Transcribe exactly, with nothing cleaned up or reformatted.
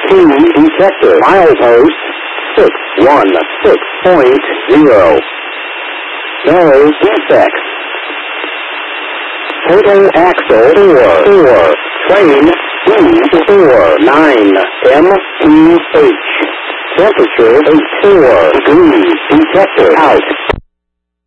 key detector. Milepost six one six point zero. No defects. Total axle four four. Train D four nine M T H. Temperature eight four degrees. Detector out.